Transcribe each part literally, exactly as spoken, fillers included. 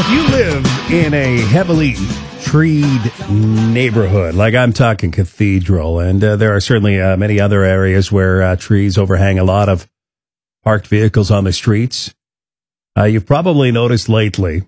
you live in a heavily treed neighborhood, like I'm talking Cathedral, and uh, there are certainly uh, many other areas where uh, trees overhang a lot of parked vehicles on the streets, uh, you've probably noticed lately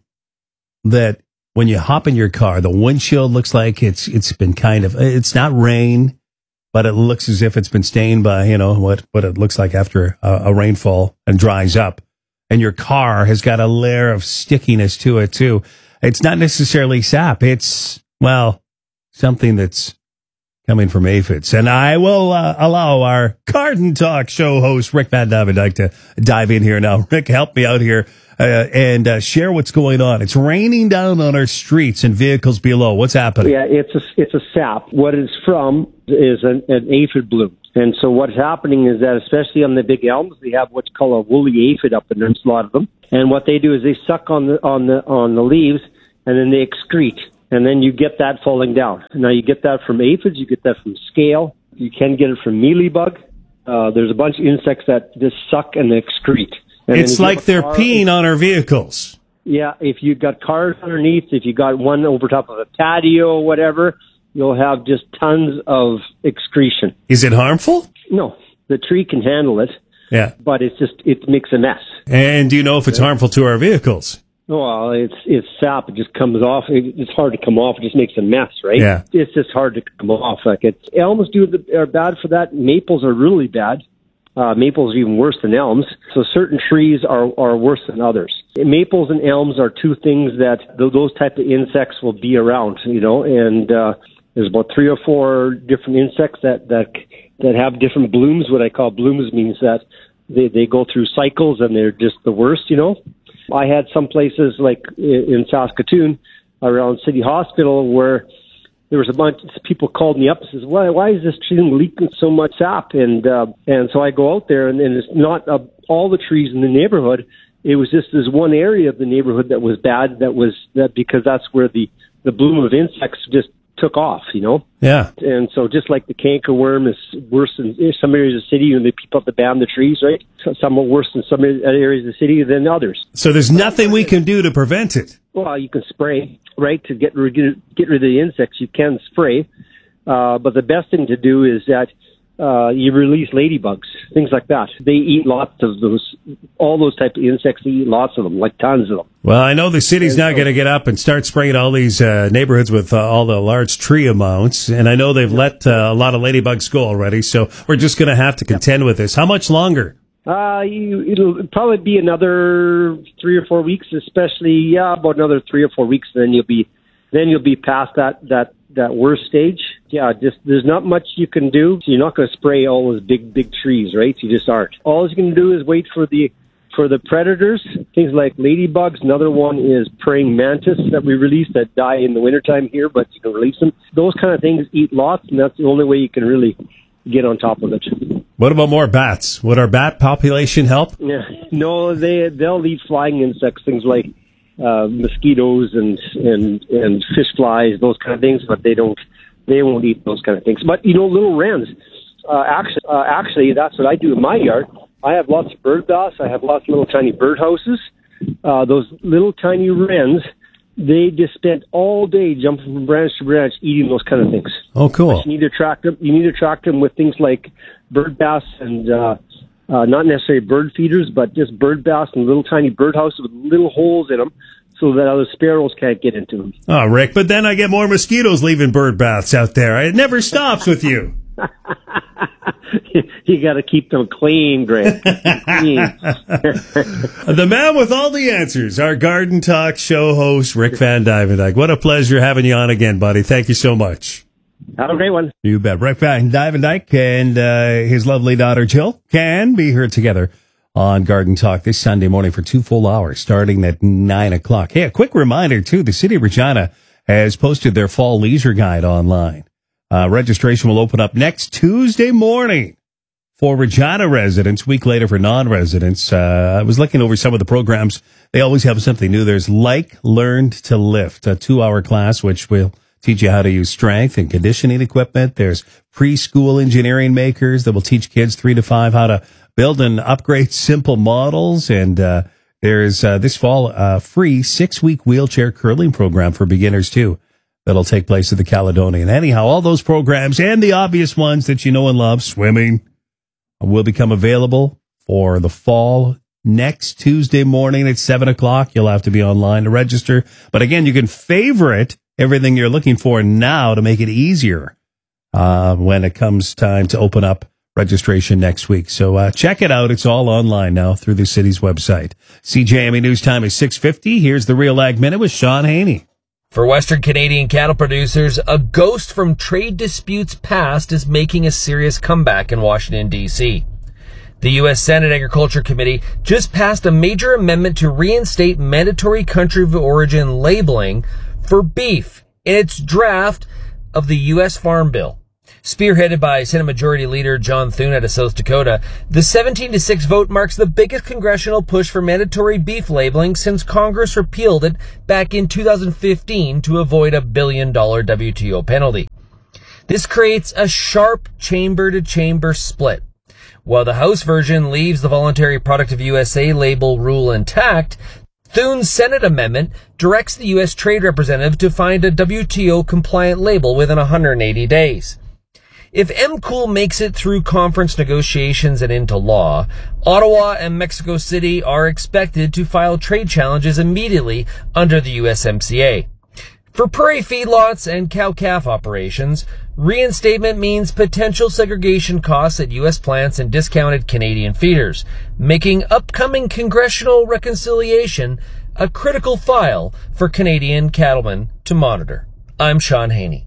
that when you hop in your car, the windshield looks like it's it's been kind of, it's not rain, but it looks as if it's been stained by, you know, what, what it looks like after a, a rainfall and dries up. And your car has got a layer of stickiness to it, too. It's not necessarily sap. It's, well, something that's coming from aphids. And I will uh, allow our Garden Talk show host, Rick Van Dyke, to dive in here now. Rick, help me out here uh, and uh, share what's going on. It's raining down on our streets and vehicles below. What's happening? Yeah, it's a, it's a sap. What it's from is an, an aphid bloom. And so what's happening is that, especially on the big elms, they have what's called a woolly aphid up in there, a lot of them. And what they do is they suck on the on the on the leaves, and then they excrete, and then you get that falling down. Now you get that from aphids, you get that from scale, you can get it from mealybug. Uh, there's a bunch of insects that just suck and excrete. And it's like they're car, peeing on our vehicles. Yeah, if you've got cars underneath, if you got one over top of a patio or whatever, you'll have just tons of excretion. Is it harmful? No, the tree can handle it. Yeah, but it's just it makes a mess. And do you know if it's harmful to our vehicles? Well, it's it's sap. It just comes off. It, it's hard to come off. It just makes a mess, right? Yeah, it's just hard to come off. Like it's elms do the, are bad for that. Maples are really bad. Uh, maples are even worse than elms. So certain trees are are worse than others. Maples and elms are two things that th- those type of insects will be around. You know, and uh, there's about three or four different insects that that. that have different blooms. What I call blooms means that they, they go through cycles and they're just the worst, you know. I had some places like in Saskatoon around City Hospital where there was a bunch of people called me up and says, why, why is this tree leaking so much sap? And, uh, and so I go out there and, and it's not uh, all the trees in the neighborhood. It was just this one area of the neighborhood that was bad. That was that because that's where the, the bloom of insects just took off, you know? Yeah. And so just like the cankerworm is worse in some areas of the city, and they people have to ban the trees, right? Some are worse in some areas of the city than others. So there's nothing we can do to prevent it? Well, you can spray, right? To get rid, get rid of the insects, you can spray. Uh, but the best thing to do is that uh, you release ladybugs, things like that. They eat lots of those, all those type of insects, they eat lots of them, like tons of them. Well, I know the city's not going to get up and start spraying all these uh, neighborhoods with uh, all the large tree amounts, and I know they've let uh, a lot of ladybugs go already, so we're just going to have to contend yep. with this. How much longer? Uh, you, it'll probably be another three or four weeks, especially, yeah, about another three or four weeks, and then you'll be, then you'll be past that, that, that worst stage. Yeah, just, there's not much you can do. You're not going to spray all those big, big trees, right? You just aren't. All you can do is wait for the, for the predators, things like ladybugs. Another one is praying mantis that we release that die in the wintertime here, but you can release them. Those kind of things eat lots, and that's the only way you can really get on top of it. What about more bats? Would our bat population help? Yeah, no, they, they'll eat flying insects, things like uh, mosquitoes and, and, and fish flies, those kind of things, but they don't, they won't eat those kind of things. But, you know, little wrens, uh, actually, uh, actually, that's what I do in my yard. I have lots of bird baths. I have lots of little tiny bird houses. Uh, those little tiny wrens, they just spend all day jumping from branch to branch eating those kind of things. Oh, cool. But you need to attract them. You need to attract them with things like bird baths and uh, uh, not necessarily bird feeders, but just bird baths and little tiny bird houses with little holes in them so that other sparrows can't get into them. Oh, Rick, but then I get more mosquitoes leaving bird baths out there. It never stops with you. You got to keep them clean, Greg. Clean. The man with all the answers, our Garden Talk show host, Rick Van Dyke. What a pleasure having you on again, buddy. Thank you so much. Have a great one. You bet. Rick Van Dyke and uh, his lovely daughter, Jill, can be here together on Garden Talk this Sunday morning for two full hours, starting at nine o'clock. Hey, a quick reminder, too, the City of Regina has posted their fall leisure guide online. Uh, registration will open up next Tuesday morning for Regina residents, week later for non-residents. Uh, I was looking over some of the programs. They always have something new. There's Like Learned to Lift, a two-hour class which will teach you how to use strength and conditioning equipment. There's preschool engineering makers that will teach kids three to five how to build and upgrade simple models and uh There's uh, this fall a free six-week wheelchair curling program for beginners, too, that'll take place at the Caledonian. Anyhow, all those programs and the obvious ones that you know and love, swimming, will become available for the fall next Tuesday morning at seven o'clock. You'll have to be online to register. But again, you can favorite everything you're looking for now to make it easier uh, when it comes time to open up registration next week. So uh, check it out. It's all online now through the city's website. C J M E News Time is six fifty. Here's the Real Ag Minute with Sean Haney. For Western Canadian cattle producers, a ghost from trade disputes past is making a serious comeback in Washington, D C The U S Senate Agriculture Committee just passed a major amendment to reinstate mandatory country of origin labeling for beef in its draft of the U S Farm Bill. Spearheaded by Senate Majority Leader John Thune out of South Dakota, the seventeen to six vote marks the biggest congressional push for mandatory beef labeling since Congress repealed it back in two thousand fifteen to avoid a billion dollar W T O penalty. This creates a sharp chamber-to-chamber split. While the House version leaves the voluntary product of U S A label rule intact, Thune's Senate amendment directs the U S Trade Representative to find a W T O-compliant label within one hundred eighty days. If M C O O L makes it through conference negotiations and into law, Ottawa and Mexico City are expected to file trade challenges immediately under the U S M C A. For prairie feedlots and cow-calf operations, reinstatement means potential segregation costs at U S plants and discounted Canadian feeders, making upcoming congressional reconciliation a critical file for Canadian cattlemen to monitor. I'm Sean Haney.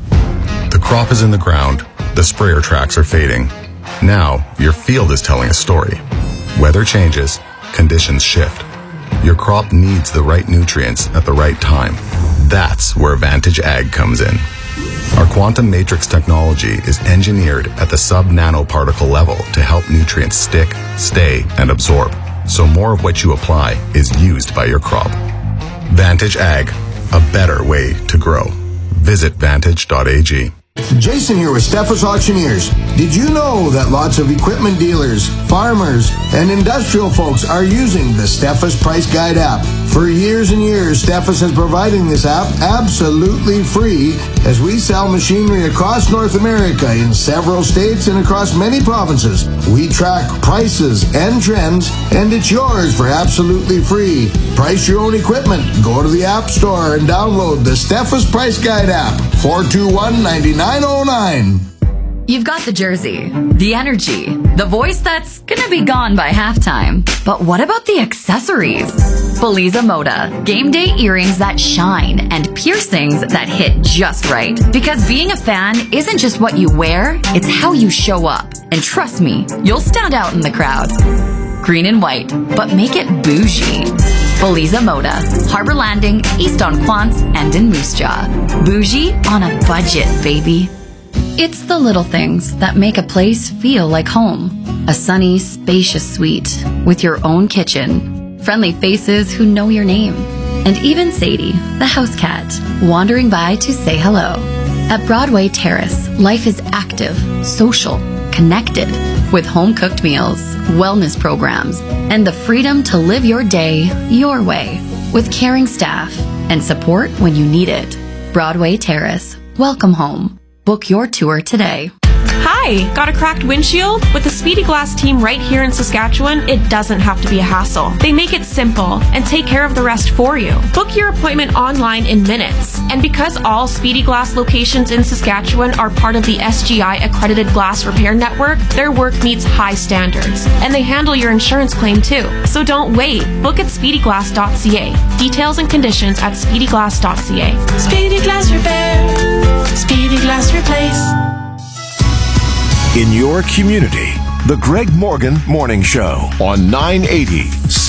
The crop is in the ground. The sprayer tracks are fading. Now, your field is telling a story. Weather changes, conditions shift. Your crop needs the right nutrients at the right time. That's where Vantage Ag comes in. Our quantum matrix technology is engineered at the sub-nanoparticle level to help nutrients stick, stay, and absorb, so more of what you apply is used by your crop. Vantage Ag, a better way to grow. Visit vantage dot a g. Jason here with Steffes Auctioneers. Did you know that lots of equipment dealers, farmers, and industrial folks are using the Steffes Price Guide app? For years and years, Steffes has providing this app absolutely free as we sell machinery across North America in several states and across many provinces. We track prices and trends, and it's yours for absolutely free. Price your own equipment. Go to the App Store and download the Steffes Price Guide app. four two one, nine nine zero nine. You've got the jersey, the energy, the voice that's gonna be gone by halftime. But what about the accessories? Feliza Moda, game day earrings that shine and piercings that hit just right. Because being a fan isn't just what you wear, it's how you show up. And trust me, you'll stand out in the crowd. Green and white, but make it bougie. Feliza Moda, Harbor Landing, East on Quants, and in Moose Jaw. Bougie on a budget, baby. It's the little things that make a place feel like home. A sunny, spacious suite with your own kitchen, friendly faces who know your name, and even Sadie, the house cat, wandering by to say hello. At Broadway Terrace, life is active, social, connected, with home-cooked meals, wellness programs, and the freedom to live your day your way, with caring staff and support when you need it. Broadway Terrace, welcome home. Book your tour today. Hi, got a cracked windshield? With the Speedy Glass team right here in Saskatchewan, it doesn't have to be a hassle. They make it simple and take care of the rest for you. Book your appointment online in minutes. And because all Speedy Glass locations in Saskatchewan are part of the S G I accredited glass repair network, their work meets high standards. And they handle your insurance claim too. So don't wait. Book at speedy glass dot c a. Details and conditions at speedy glass dot c a. Speedy Glass Repair. Speedy Glass Replace. In your community, the Greg Morgan Morning Show on nine eighty C